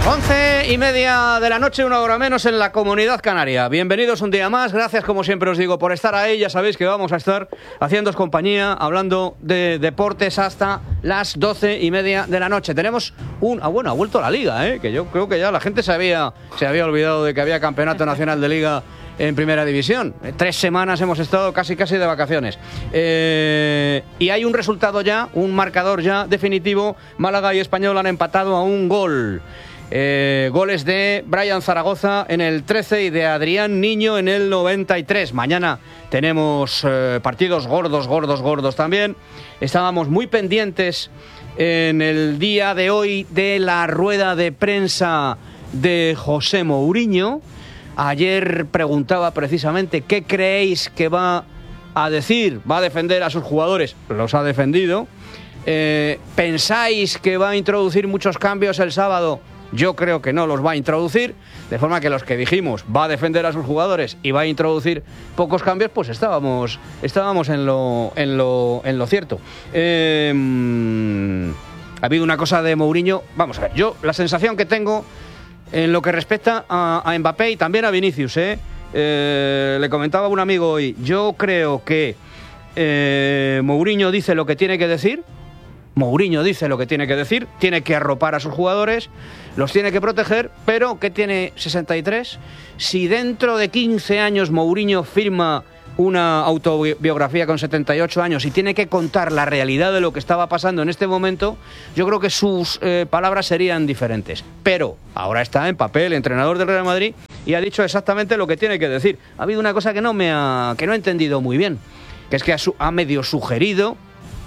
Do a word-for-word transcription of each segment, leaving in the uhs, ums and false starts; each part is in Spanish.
Once y media de la noche, una hora menos en la Comunidad Canaria. Bienvenidos un día más, gracias como siempre os digo por estar ahí. Ya sabéis que vamos a estar haciéndoos compañía, hablando de deportes hasta las doce y media de la noche. Tenemos un... Ah, bueno, ha vuelto la Liga, ¿eh? Que yo creo que ya la gente se había, se había olvidado de que había Campeonato Nacional de Liga en Primera División. Tres semanas hemos estado casi casi de vacaciones. Eh, y hay un resultado ya, un marcador ya definitivo. Málaga y Español han empatado a un gol. Eh, goles de Brian Zaragoza en el trece y de Adrián Niño en el noventa y tres. Mañana tenemos eh, partidos gordos, gordos, gordos también. Estábamos muy pendientes en el día de hoy de la rueda de prensa de José Mourinho. Ayer preguntaba precisamente qué creéis que va a decir, va a defender a sus jugadores. Los ha defendido. Eh, ¿Pensáis que va a introducir muchos cambios el sábado? Yo creo que no los va a introducir, de forma que los que dijimos va a defender a sus jugadores y va a introducir pocos cambios, pues estábamos, estábamos en lo, en lo, en lo cierto. Eh, ha habido una cosa de Mourinho, vamos a ver, yo la sensación que tengo en lo que respecta a, a Mbappé y también a Vinicius, ¿eh? Eh, le comentaba a un amigo hoy, yo creo que eh, Mourinho dice lo que tiene que decir. Mourinho dice lo que tiene que decir, tiene que arropar a sus jugadores, los tiene que proteger, pero que tiene sesenta y tres. Si dentro de quince años Mourinho firma una autobiografía con setenta y ocho años y tiene que contar la realidad de lo que estaba pasando en este momento, yo creo que sus eh, palabras serían diferentes. Pero ahora está en papel entrenador del Real Madrid y ha dicho exactamente lo que tiene que decir. Ha habido una cosa que no me ha, que no he entendido muy bien, que es que ha, su, ha medio sugerido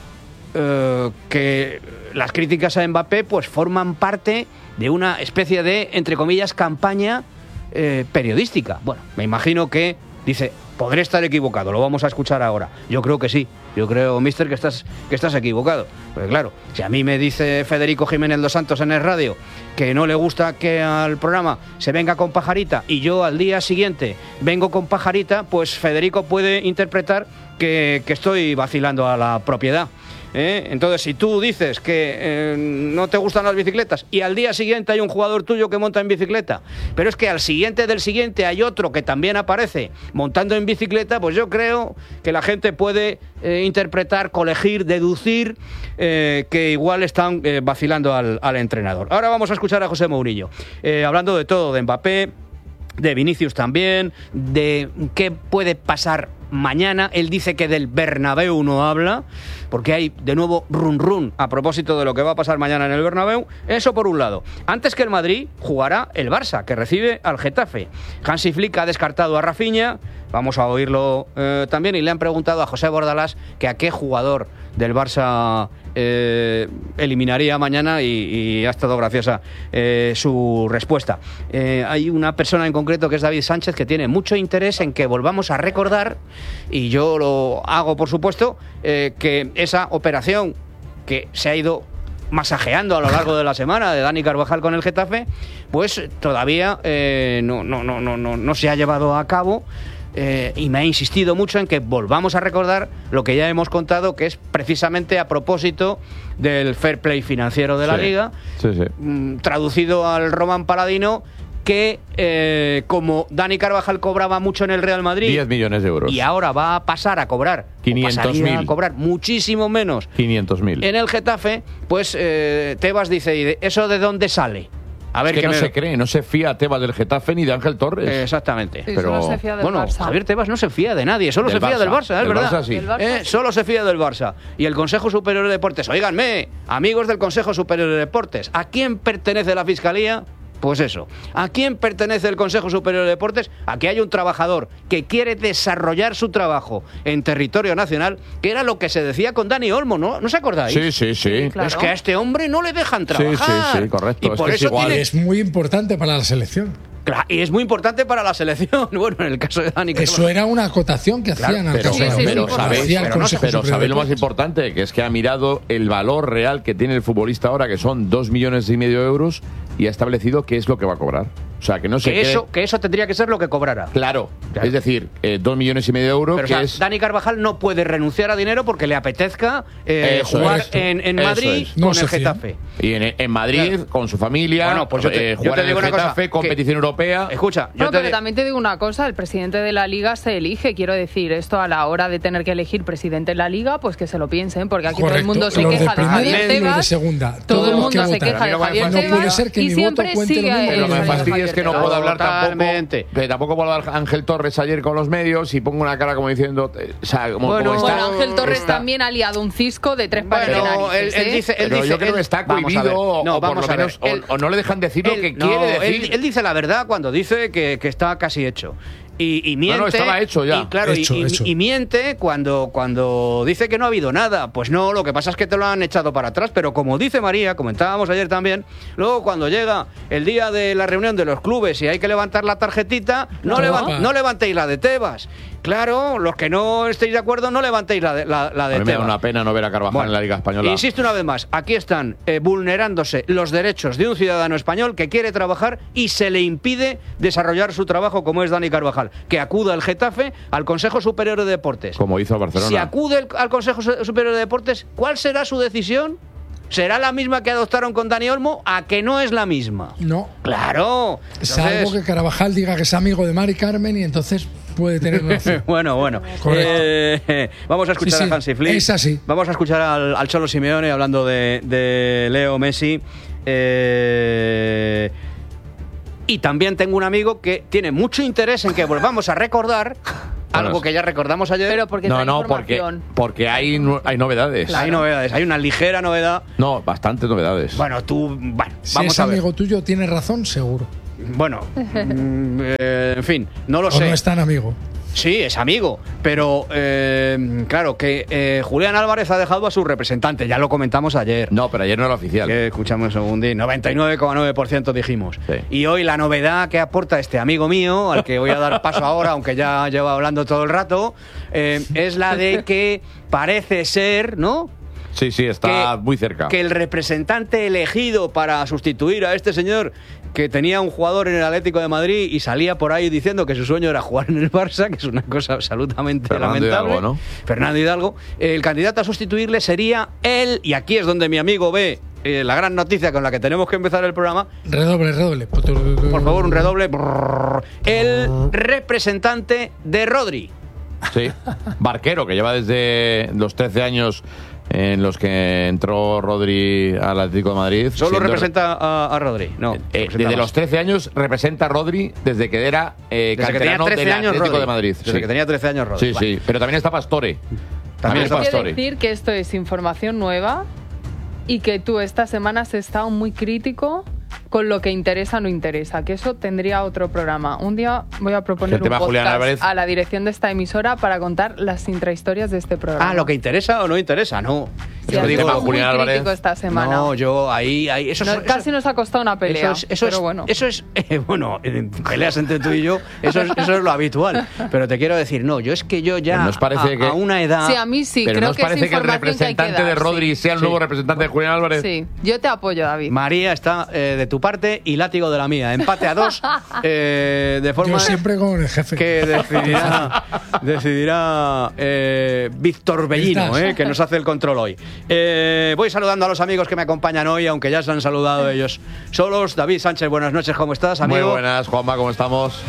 Uh, que las críticas a Mbappé pues forman parte de una especie de, entre comillas, campaña eh, periodística. Bueno, me imagino que dice, podré estar equivocado, lo vamos a escuchar ahora. Yo creo que sí, yo creo, mister, que estás, que estás equivocado. Porque claro, si a mí me dice Federico Jiménez dos Santos en el radio que no le gusta que al programa se venga con pajarita y yo al día siguiente vengo con pajarita, pues Federico puede interpretar que, que estoy vacilando a la propiedad. ¿Eh? Entonces, si tú dices que eh, no te gustan las bicicletas y al día siguiente hay un jugador tuyo que monta en bicicleta, pero es que al siguiente del siguiente hay otro que también aparece montando en bicicleta, pues yo creo que la gente puede eh, interpretar, colegir, deducir eh, que igual están eh, vacilando al, al entrenador. Ahora vamos a escuchar a José Mourinho, eh, hablando de todo, de Mbappé, de Vinicius también, de qué puede pasar mañana. Él dice que del Bernabéu no habla, porque hay de nuevo run run a propósito de lo que va a pasar mañana en el Bernabéu. Eso por un lado. Antes que el Madrid jugará el Barça, que recibe al Getafe. Hansi Flick ha descartado a Rafinha, vamos a oírlo eh, también, y le han preguntado a José Bordalás que a qué jugador del Barça eh, eliminaría mañana, y, y ha estado graciosa eh, su respuesta. Eh, hay una persona en concreto que es David Sánchez, que tiene mucho interés en que volvamos a recordar, y yo lo hago por supuesto, eh, que esa operación que se ha ido masajeando a lo largo de la semana de Dani Carvajal con el Getafe, pues todavía eh, no, no, no, no, no, no se ha llevado a cabo. Eh, y me ha insistido mucho en que volvamos a recordar lo que ya hemos contado, que es precisamente a propósito del fair play financiero de la sí, Liga, sí, sí. Mm, traducido al Román Paladino, que eh, como Dani Carvajal cobraba mucho en el Real Madrid, diez millones de euros, y ahora va a pasar a cobrar quinientos mil, a cobrar muchísimo menos quinientos mil en el Getafe, pues eh, Tebas dice, ¿y de eso de dónde sale? A ver, es que, que no me... se cree, no se fía a Tebas del Getafe ni de Ángel Torres. Eh, exactamente. Sí, pero solo se fía del bueno, Barça. Javier Tebas no se fía de nadie, solo del se fía Barça, del Barça, es del verdad. Barça, sí. Del Barça, Eh, sí. solo se fía del Barça. Y el Consejo Superior de Deportes, óiganme, amigos del Consejo Superior de Deportes, ¿a quién pertenece la Fiscalía? Pues eso, ¿a quién pertenece el Consejo Superior de Deportes? A que hay un trabajador que quiere desarrollar su trabajo en territorio nacional, que era lo que se decía con Dani Olmo, ¿no? ¿No os acordáis? Sí, sí, sí. Sí, claro. Es que a este hombre no le dejan trabajar. Sí, sí, sí, correcto. Y Es por que es eso igual. tiene... Es muy importante para la selección. Claro, y es muy importante para la selección. Bueno, en el caso de Dani Eso Carvajal. era una acotación que Claro, hacían al Pero, caso de sí, sí, Raúl. pero sí, sabéis, Hacía el pero, no, Consejo pero Superior de sabéis lo más Deportes. importante, que es que ha mirado el valor real que tiene el futbolista ahora, que son dos millones y medio de euros, y ha establecido qué es lo que va a cobrar. O sea, que no sé que qué. eso, que eso tendría que ser lo que cobrara. Claro, Claro. es decir, eh, dos millones y medio de euros, Pero, o que sea, es. Dani Carvajal no puede renunciar a dinero porque le apetezca eh, Eso jugar es. en, en Eso Madrid es. con No el se fían. Getafe. Y en, en Madrid, Claro. con su familia, Bueno, pues yo te- eh, yo jugar te en digo el una cosa, Getafe, que- competición europea. Escucha, yo No, te pero digo- también te digo una cosa, el presidente de la Liga se elige, quiero decir, esto a la hora de tener que elegir presidente de la Liga, pues que se lo piensen, porque aquí todo el Correcto. mundo se Los de queja de primera Javier y los de Tebas, segunda. todo Todos el los mundo que se votan. queja de No Javier puede Tebas ser que y mi voto siempre cuente lo sigue mismo que Pero el me Javier fastidia es que no Tebas. puedo hablar Totalmente. tampoco. Que tampoco puedo hablar Ángel Torres ayer con los medios y pongo una cara como diciendo. eh, o sea, como, Bueno, como está, Bueno, Ángel Torres está- también ha liado un cisco de tres pares de Bueno, él, narices, él ¿eh? dice, él Pero dice, yo creo él- que está vamos a ver. cohibido, No, o por vamos lo a ver. menos, o- Él- o no le dejan decir lo él- que no, quiere él- decir. Él, dice la verdad cuando dice que, que está casi hecho. Y, y miente. No, no, estaba hecho ya. Y, claro, y- Hecho, y, hecho. y miente cuando, cuando dice que no ha habido nada. Pues no, lo que pasa es que te lo han echado para atrás. Pero como dice María, comentábamos ayer también, luego cuando llega el día de la reunión de los clubes y hay que levantar la tarjetita, no, No. levan- no levantéis la de Tebas. Claro, los que no estéis de acuerdo, no levantéis la de, la, la de A mí me da Tebas. una pena no ver a Carvajal Bueno, en la Liga Española. Insisto una vez más, aquí están eh, vulnerándose los derechos de un ciudadano español que quiere trabajar y se le impide desarrollar su trabajo como es Dani Carvajal. Que acuda al Getafe, al Consejo Superior de Deportes. Como hizo Barcelona. Si acude el- al Consejo Su- Superior de Deportes, ¿cuál será su decisión? ¿Será la misma que adoptaron con Dani Olmo? ¿A que no es la misma? No. Claro. Salvo Entonces- que Carvajal diga que es amigo de Mari Carmen y entonces puede tener razón. Bueno, bueno. Correcto. Eh, vamos a escuchar Sí, sí, a Hansi Flick. es así. Vamos a escuchar al, al Cholo Simeone hablando de, de Leo Messi. Eh, y también tengo un amigo que tiene mucho interés en que volvamos a recordar algo que ya recordamos ayer. Pero porque No, trae no, porque, información. porque hay, nu- hay novedades. Hay novedades, hay una ligera novedad. No, bastantes novedades. Bueno, tú, bueno, Si vamos es a ver. amigo tuyo, tiene razón, seguro. Bueno, mm, eh, en fin, no lo O sé. no es tan amigo. Sí, es amigo, pero eh, claro que eh, Julián Álvarez ha dejado a su representante, ya lo comentamos ayer. No, pero ayer no era oficial. Que escuchamos un segundo, noventa y nueve coma nueve por ciento dijimos. Sí. Y hoy la novedad que aporta este amigo mío, al que voy a dar paso ahora, aunque ya lleva hablando todo el rato, eh, es la de que parece ser, ¿no? Sí, sí, está que- muy cerca. Que el representante elegido para sustituir a este señor, que tenía un jugador en el Atlético de Madrid y salía por ahí diciendo que su sueño era jugar en el Barça, que es una cosa absolutamente Fernando lamentable. Hidalgo, ¿no? Fernando Hidalgo. El candidato a sustituirle sería él, y aquí es donde mi amigo ve eh, la gran noticia con la que tenemos que empezar el programa. Redoble, redoble. Por favor, un redoble. Brrr. El representante de Rodri. Sí. Barquero, que lleva desde los trece años en los que entró Rodri al Atlético de Madrid. Solo siendo- representa a, a Rodri. No. Eh, representa desde más. los trece años representa a Rodri desde que era eh, Desde que tenía canterano trece del años Atlético Rodri. de Madrid. Desde sí. que tenía trece años Rodri. Sí, Vale. sí. Pero también está Pastore. También es Hay que Pastore. decir que esto es información nueva y que tú esta semana has estado muy crítico con lo que interesa o no interesa, que eso tendría otro programa. Un día voy a proponer El un tema Julián podcast Álvarez. a la dirección de esta emisora para contar las intrahistorias de este programa. Ah, lo que interesa o no interesa, no. Sí, Yo has digo, estado muy Julián Álvarez. crítico esta semana. no, yo ahí, ahí eso, No, es- casi eso- nos ha costado una pelea, Eso es, eso pero es- bueno. eso es eh, bueno, en peleas entre tú y yo, eso es, eso es lo habitual. Pero te quiero decir, no, yo es que yo ya Pero ¿nos parece a, que- a una edad. Sí, a mí sí, Pero creo ¿no os que es parece que el información que hay que representante de dar, Rodri sí. sea el Sí. nuevo representante de Julián Álvarez? Sí, yo te apoyo, David. María está eh, de tu parte y látigo de la mía. Empate a dos, eh, de forma Yo siempre con el jefe. que decidirá, decidirá eh, Víctor Bellino, Estás. eh, que nos hace el control hoy. Eh, voy saludando a los amigos que me acompañan hoy, aunque ya se han saludado ellos solos. David Sánchez, buenas noches, ¿cómo estás, amigo? Muy buenas, Juanma, ¿cómo estamos?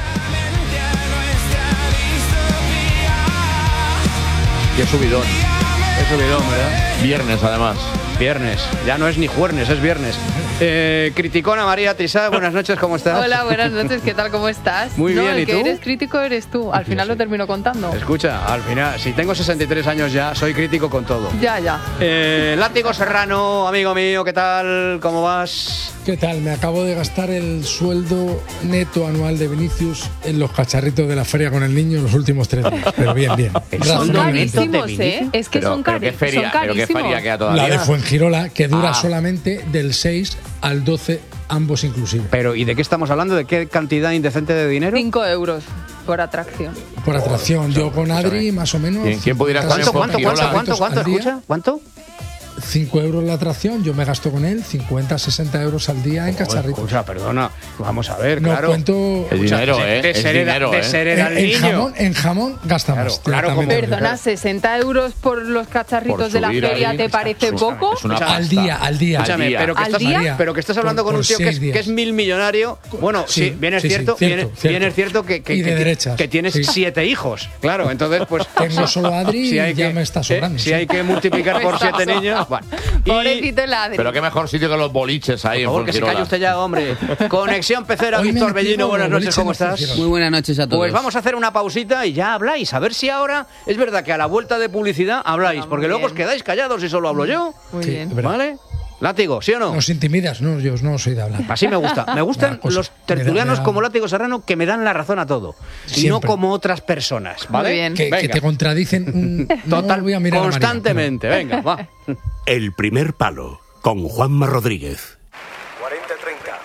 Qué subidón. Qué subidón, ¿verdad? Viernes, además. Viernes, ya no es ni jueves, es viernes. Eh, criticona María Trisá, buenas noches, ¿cómo estás? Hola, buenas noches, ¿qué tal? ¿Cómo estás? Muy no, bien, el ¿y que tú? eres crítico eres tú. Al final lo termino contando. Escucha, al final, si tengo sesenta y tres años ya, soy crítico con todo. Ya, ya. Eh, Látigo Serrano, amigo mío, ¿qué tal? ¿Cómo vas? ¿Qué tal? Me acabo de gastar el sueldo neto anual de Vinicius en los cacharritos de la feria con el niño los últimos tres días. Pero bien, bien. El Son sueldo Razonablemente. neto de carísimos, ¿eh? Vinicius. Es que Pero, son, pero cari qué feria, son pero qué carísimos. feria queda todavía. La de Fuengirola, que dura Ah. solamente del seis al doce, ambos inclusive. Pero, ¿y de qué estamos hablando? ¿De qué cantidad indecente de dinero? Cinco euros por atracción. Por atracción. Yo con Adri, más o menos. ¿Quién- quién pudiera estar ¿Cuánto, en cuánto, cuánto, Fuengirola? cuánto, cuánto? al día. Escucha, ¿cuánto? cinco euros la atracción, yo me gasto con él cincuenta, sesenta euros al día en cacharritos. Escucha, perdona, vamos a ver, No claro. cuento... Es dinero, ¿eh? De Es ser era- dinero, de ¿eh? ser era En, el en niño. jamón, en jamón Claro, gastamos. claro, directamente. como- Perdona, ¿sesenta euros por los cacharritos Por de la subir feria ahí, te parece escúchame, poco? es una O sea, pasta. Al día, al día. Escúchame, día. pero que ¿Al estás, día? pero que estás hablando Por- con un por tío que es, seis días. que es mil millonario. Bueno, sí, Sí, bien es sí, sí, cierto, cierto, bien, cierto. bien es cierto que, que, Y de que- derechas, que tienes sí. siete hijos. Claro, entonces pues Tengo solo a Adri si hay y ya que, me está sobrando. eh, si sí. hay que multiplicar por Me está siete niños, bueno. Y- Pobrecito el Adri. Pero qué mejor sitio que los boliches ahí Por favor, en que se Fuengirola. calle usted ya, hombre. Conexión Pecera, Hoy me Víctor he metido Bellino, buenas noches, boliche ¿cómo en estás? Fuengirola. Muy buenas noches a todos. Pues vamos a hacer una pausita y ya habláis. A ver si ahora es verdad que a la vuelta de publicidad habláis, Ah, muy porque luego os bien. quedáis callados y solo hablo yo. Muy Sí, bien. es verdad. ¿Vale? Látigo, ¿sí o no? Nos intimidas, no, yo no soy de hablar. Así me gusta. Me gustan Una cosa, los me da- tertulianos me da- como Látigo Serrano que me dan la razón a todo. Y no Siempre. como otras personas, ¿vale? Muy bien. Que, que Venga. te contradicen. mm, Total, no voy a mirar a María, constantemente. Venga, va. El primer palo, con Juanma Rodríguez. cuarenta treinta.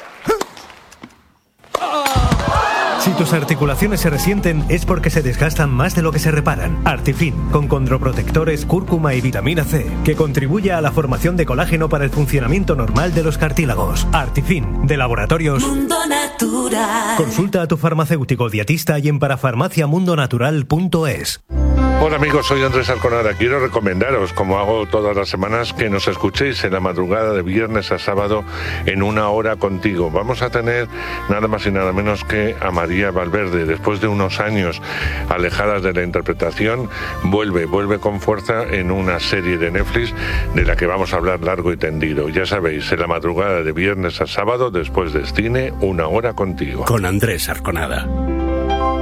Si tus articulaciones se resienten es porque se desgastan más de lo que se reparan. Artifin, con condroprotectores, cúrcuma y vitamina C, que contribuye a la formación de colágeno para el funcionamiento normal de los cartílagos. Artifin, de Laboratorios Mundo Natural. Consulta a tu farmacéutico dietista y en parafarmaciamundonatural punto es. Hola amigos, soy Andrés Arconada. Quiero recomendaros, como hago todas las semanas, que nos escuchéis en la madrugada de viernes a sábado en Una Hora Contigo. Vamos a tener nada más y nada menos que a María Valverde. Después de unos años alejadas de la interpretación, vuelve, vuelve con fuerza en una serie de Netflix de la que vamos a hablar largo y tendido. Ya sabéis, en la madrugada de viernes a sábado, después del cine, Una Hora Contigo. Con Andrés Arconada.